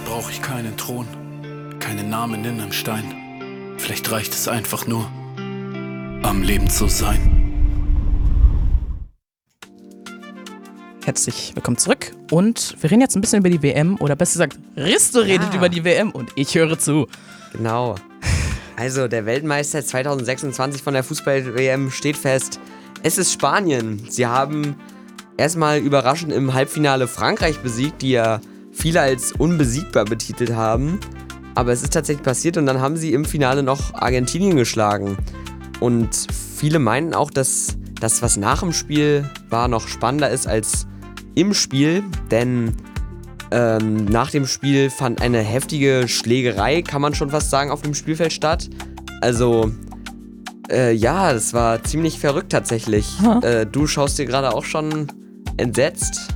brauche ich keinen Thron, keinen Namen in einem Stein. Vielleicht reicht es einfach nur, am Leben zu sein. Herzlich willkommen zurück und wir reden jetzt ein bisschen über die WM oder besser gesagt, Risto redet über die WM und ich höre zu. Genau. Also der Weltmeister 2026 von der Fußball-WM steht fest. Es ist Spanien. Sie haben erstmal überraschend im Halbfinale Frankreich besiegt, die ja viele als unbesiegbar betitelt haben. Aber es ist tatsächlich passiert und dann haben sie im Finale noch Argentinien geschlagen. Und viele meinen auch, dass das, was nach dem Spiel war, noch spannender ist als im Spiel, denn nach dem Spiel fand eine heftige Schlägerei, kann man schon fast sagen, auf dem Spielfeld statt. Also, ja, das war ziemlich verrückt tatsächlich. Du schaust dir gerade auch schon entsetzt.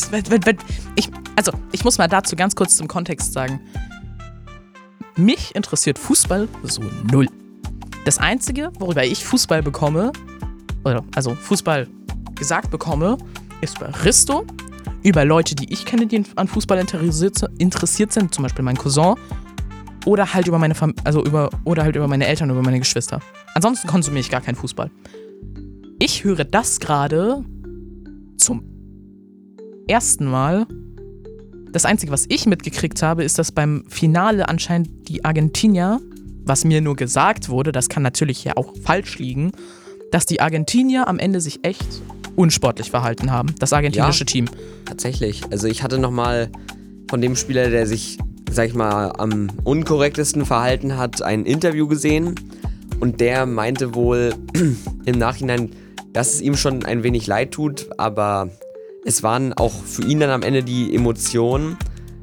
Ich muss mal dazu ganz kurz zum Kontext sagen. Mich interessiert Fußball so null. Das Einzige, worüber ich Fußball bekomme, also Fußball gesagt bekomme, ist bei Risto, über Leute, die ich kenne, die an Fußball interessiert sind, zum Beispiel mein Cousin, oder halt über meine über meine Eltern, über meine Geschwister. Ansonsten konsumiere ich gar keinen Fußball. Ich höre das gerade zum ersten Mal. Das Einzige, was ich mitgekriegt habe, ist, dass beim Finale anscheinend die Argentinier, was mir nur gesagt wurde, das kann natürlich ja auch falsch liegen, dass die Argentinier am Ende sich echt unsportlich verhalten haben, das argentinische Team. Tatsächlich. Also ich hatte nochmal von dem Spieler, der sich, sag ich mal, am unkorrektesten verhalten hat, ein Interview gesehen und der meinte wohl im Nachhinein, dass es ihm schon ein wenig leid tut, aber es waren auch für ihn dann am Ende die Emotionen.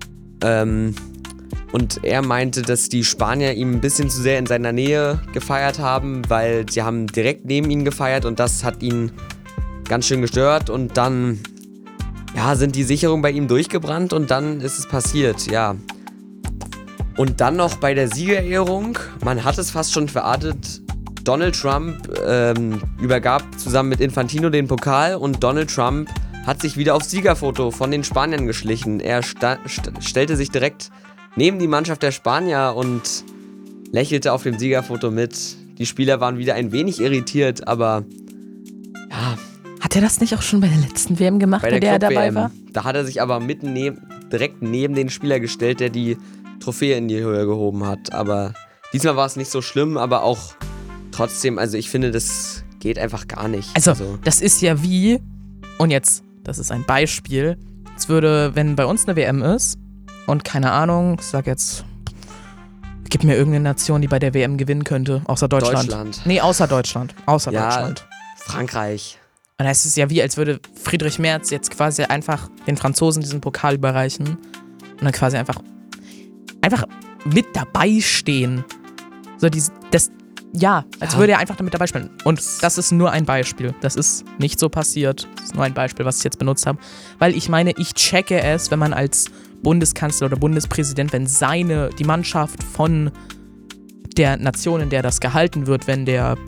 Und er meinte, dass die Spanier ihm ein bisschen zu sehr in seiner Nähe gefeiert haben, weil sie haben direkt neben ihn gefeiert und das hat ihn ganz schön gestört. Und dann sind die Sicherungen bei ihm durchgebrannt und dann ist es passiert, ja. Und dann noch bei der Siegerehrung, man hat es fast schon verartet, Donald Trump übergab zusammen mit Infantino den Pokal und Donald Trump hat sich wieder aufs Siegerfoto von den Spaniern geschlichen. Er stellte sich direkt neben die Mannschaft der Spanier und lächelte auf dem Siegerfoto mit. Die Spieler waren wieder ein wenig irritiert, aber ja. Hat er das nicht auch schon bei der letzten WM gemacht, bei der er dabei war? Da hat er sich aber direkt neben den Spieler gestellt, der die Trophäe in die Höhe gehoben hat. Aber diesmal war es nicht so schlimm, aber auch trotzdem, also ich finde, das geht einfach gar nicht. Also das ist ja wie, und jetzt, das ist ein Beispiel, es würde, wenn bei uns eine WM ist, und keine Ahnung, ich sag jetzt, gib mir irgendeine Nation, die bei der WM gewinnen könnte, außer Deutschland. Nee, außer Deutschland. Deutschland. Frankreich. Und es ist ja wie, als würde Friedrich Merz jetzt quasi einfach den Franzosen diesen Pokal überreichen und dann quasi einfach mit dabei stehen. So als würde er einfach damit dabei spielen. Und das ist nur ein Beispiel. Das ist nicht so passiert. Das ist nur ein Beispiel, was ich jetzt benutzt habe. Weil ich meine, ich checke es, wenn man als Bundeskanzler oder Bundespräsident, wenn die Mannschaft von der Nation, in der das gehalten wird, wenn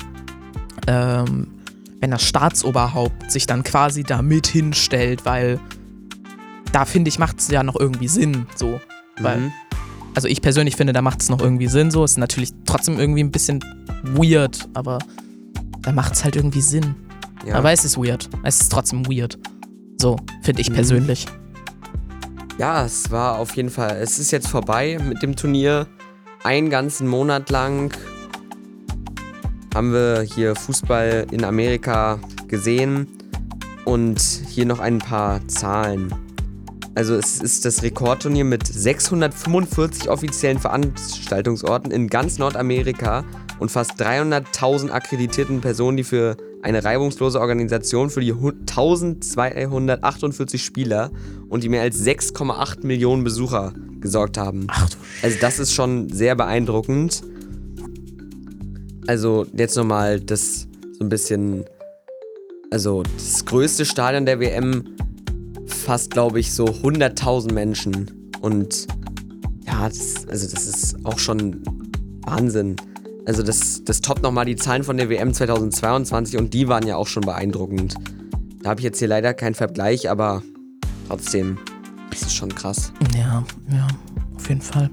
das Staatsoberhaupt sich dann quasi da mit hinstellt, weil da finde ich, macht es ja noch irgendwie Sinn, so. Weil, also ich persönlich finde, da macht es noch irgendwie Sinn, so. Ist natürlich trotzdem irgendwie ein bisschen weird, aber da macht es halt irgendwie Sinn. Ja. Aber es ist weird. Es ist trotzdem weird. So, finde ich persönlich. Ja, es war auf jeden Fall, es ist jetzt vorbei mit dem Turnier. Einen ganzen Monat lang haben wir hier Fußball in Amerika gesehen und hier noch ein paar Zahlen. Also es ist das Rekordturnier mit 645 offiziellen Veranstaltungsorten in ganz Nordamerika und fast 300.000 akkreditierten Personen, die für eine reibungslose Organisation für die 1248 Spieler und die mehr als 6,8 Millionen Besucher gesorgt haben. Also das ist schon sehr beeindruckend. Also jetzt nochmal das so ein bisschen, also das größte Stadion der WM fast, glaube ich, so 100.000 Menschen. Und ja, das ist auch schon Wahnsinn. Also das toppt nochmal die Zahlen von der WM 2022 und die waren ja auch schon beeindruckend. Da habe ich jetzt hier leider keinen Vergleich, aber trotzdem, das ist schon krass. Ja. Auf jeden Fall.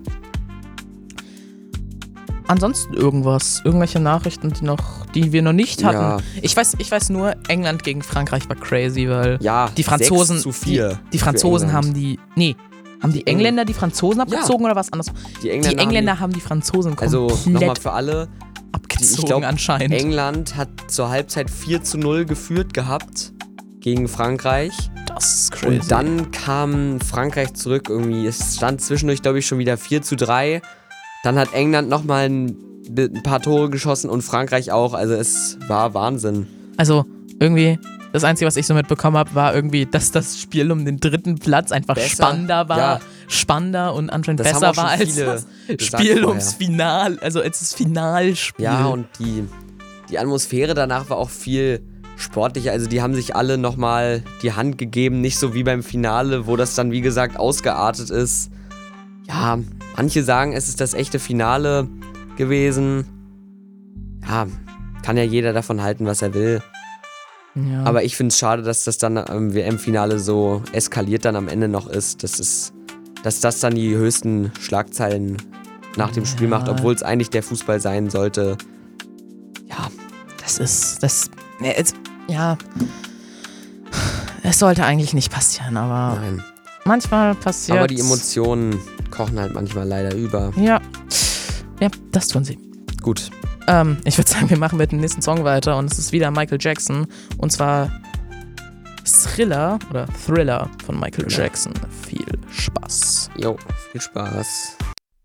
Ansonsten irgendwelche Nachrichten, die wir noch nicht hatten. Ja. Ich weiß nur, England gegen Frankreich war crazy, weil Ja, die Franzosen, 6-4 die Franzosen für haben haben die Engländer die Franzosen abgezogen oder was anderes? Die Die Engländer haben die Franzosen also komplett nochmal für alle, abgezogen ich glaube, anscheinend. England hat zur Halbzeit 4-0 geführt gehabt gegen Frankreich. Das ist crazy. Und dann kam Frankreich zurück irgendwie. Es stand zwischendurch, glaube ich, schon wieder 4-3. Dann hat England nochmal ein paar Tore geschossen und Frankreich auch. Also es war Wahnsinn. Also irgendwie, das Einzige, was ich so mitbekommen habe, war irgendwie, dass das Spiel um den 3. Platz einfach Besser? spannender war. Ja. Spannender und anscheinend Das haben besser auch schon war als viele das gesagt Spiel vorher. ums Final, also als das Finalspiel. Ja, und die Atmosphäre danach war auch viel sportlicher. Also die haben sich alle nochmal die Hand gegeben. Nicht so wie beim Finale, wo das dann, wie gesagt, ausgeartet ist. Ja, manche sagen, es ist das echte Finale gewesen. Ja, kann ja jeder davon halten, was er will. Ja. Aber ich finde es schade, dass das dann im WM-Finale so eskaliert dann am Ende noch ist. Dass das dann die höchsten Schlagzeilen nach dem Spiel macht, obwohl es eigentlich der Fußball sein sollte. Ja, es sollte eigentlich nicht passieren, aber nein. manchmal passiert. Aber die Emotionen kochen halt manchmal leider über. Ja, das tun sie. Gut. Ich würde sagen, wir machen mit dem nächsten Song weiter und es ist wieder Michael Jackson und zwar Thriller von Michael Jackson. Viel Spaß. Jo, viel Spaß.